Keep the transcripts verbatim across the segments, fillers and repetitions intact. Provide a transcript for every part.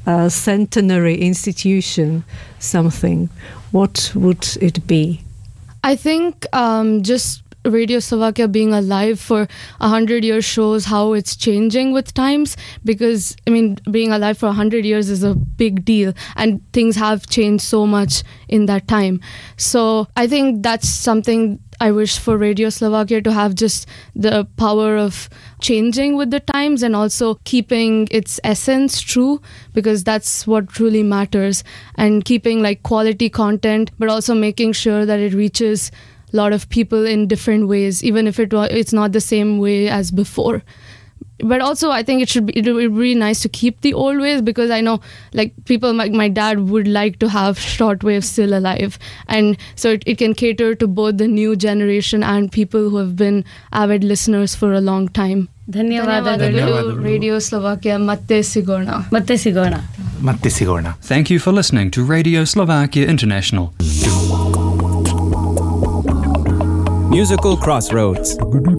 a centenary institution something, what would it be? I think um, just Radio Slovakia being alive for a hundred years shows how it's changing with times, because I mean being alive for a hundred years is a big deal and things have changed so much in that time. So I think that's something I wish for Radio Slovakia to have, just the power of changing with the times and also keeping its essence true, because that's what truly matters, and keeping like quality content but also making sure that it reaches a lot of people in different ways, even if it it's not the same way as before. But also, I think it should be it would be really nice to keep the old ways, because I know like people like my dad would like to have shortwave still alive, and so it, it can cater to both the new generation and people who have been avid listeners for a long time. ಧನ್ಯವಾದಗಳು. Radio Slovakia, ಮತ್ತೆ ಸಿಗೋಣ. ಮತ್ತೆ ಸಿಗೋಣ. ಮತ್ತೆ ಸಿಗೋಣ. Thank you for listening to Radio Slovakia International. Musical Crossroads.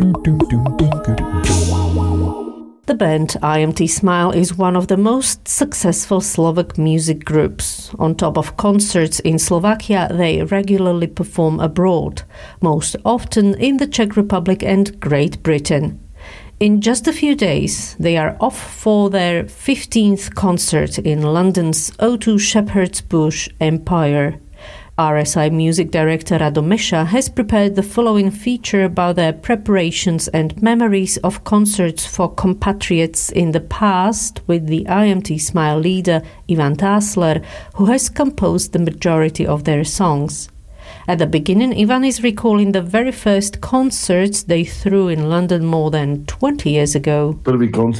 The band I M T Smile is one of the most successful Slovak music groups. On top of concerts in Slovakia, they regularly perform abroad, most often in the Czech Republic and Great Britain. In just a few days, they are off for their fifteenth concert in London's O two Shepherd's Bush Empire. R S I music director Rado Mesha has prepared the following feature about their preparations and memories of concerts for compatriots in the past with the I M T Smile leader Ivan Tasler, who has composed the majority of their songs. At the beginning, Ivan is recalling the very first concerts they threw in London more than twenty years ago. The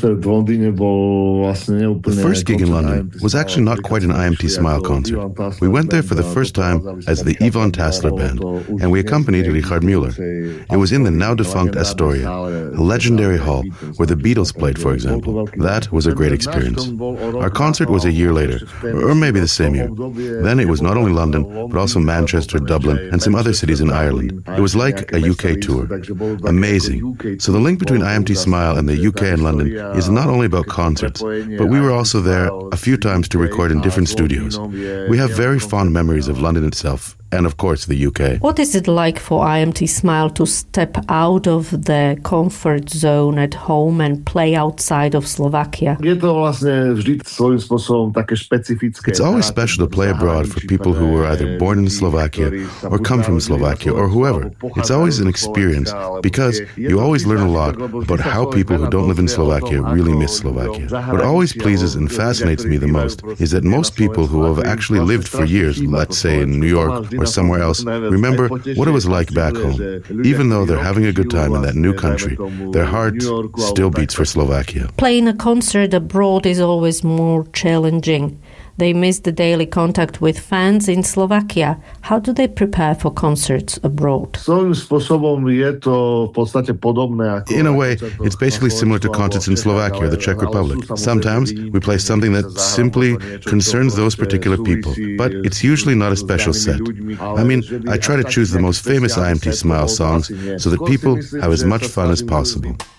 first gig in London was actually not quite an I M T Smile concert. We went there for the first time as the Ivan Tasler Band, and we accompanied Richard Müller. It was in the now-defunct Astoria, a legendary hall where the Beatles played, for example. That was a great experience. Our concert was a year later, or maybe the same year. Then it was not only London, but also Manchester, Dublin, and some other cities in Ireland. It was like a U K tour. Amazing. So the link between I M T Smile and the U K and London is not only about concerts, but we were also there a few times to record in different studios. We have very fond memories of London itself, and of course the U K. What is it like for I M T Smile to step out of the comfort zone at home and play outside of Slovakia? It's always special to play abroad for people who were either born in Slovakia or come from Slovakia or whoever. It's always an experience because you always learn a lot about how people who don't live in Slovakia really miss Slovakia. What always pleases and fascinates me the most is that most people who have actually lived for years, let's say in New York or somewhere else, remember what it was like back home. Even though they're having a good time in that new country, their heart still beats for Slovakia. Playing a concert abroad is always more challenging. They miss the daily contact with fans in Slovakia. How do they prepare for concerts abroad? In a way, it's basically similar to concerts in Slovakia or the Czech Republic. Sometimes we play something that simply concerns those particular people, but it's usually not a special set. I mean, I try to choose the most famous I M T Smile songs so that people have as much fun as possible.